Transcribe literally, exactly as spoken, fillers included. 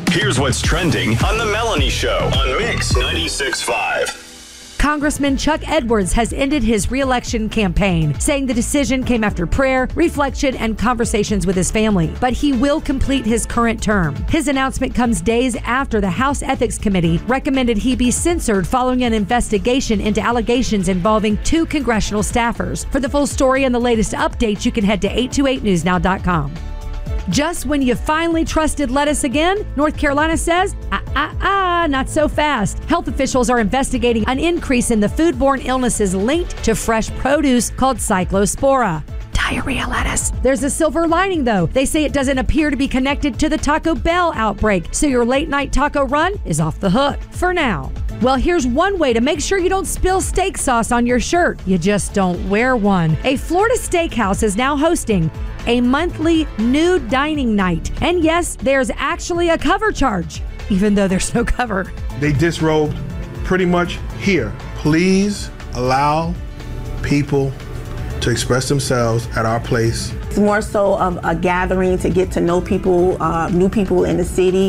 Here's what's trending on The Melanie Show on Mix ninety-six point five. Congressman Chuck Edwards has ended his re-election campaign, saying the decision came after prayer, reflection, and conversations with his family. But he will complete his current term. His announcement comes days after the House Ethics Committee recommended he be censored following an investigation into allegations involving two congressional staffers. For the full story and the latest updates, you can head to eight two eight news now dot com. Just when you finally trusted lettuce again, North Carolina says, ah, ah, ah, not so fast. Health officials are investigating an increase in the foodborne illnesses linked to fresh produce called cyclospora. Diarrhea lettuce. There's a silver lining, though. They say it doesn't appear to be connected to the Taco Bell outbreak, so your late night taco run is off the hook for now. Well, here's one way to make sure you don't spill steak sauce on your shirt. You just don't wear one. A Florida steakhouse is now hosting a monthly nude dining night. And yes, there's actually a cover charge, even though there's no cover. They disrobed pretty much here. Please allow people to express themselves at our place. It's more so of a gathering to get to know people, uh, new people in the city.